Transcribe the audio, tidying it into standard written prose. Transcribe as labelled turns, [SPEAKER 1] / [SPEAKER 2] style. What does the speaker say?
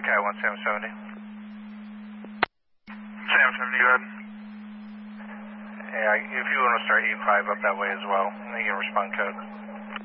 [SPEAKER 1] Sky 1, Sam 70.
[SPEAKER 2] Sam 70, go ahead.
[SPEAKER 1] Yeah, if you want to start E5 up that way as well, you can respond code.